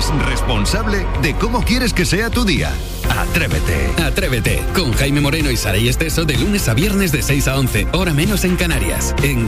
eres responsable de cómo quieres que sea tu día. Atrévete. Atrévete con Jaime Moreno y Saray Esteso de lunes a viernes de 6 a 11, hora menos en Canarias. En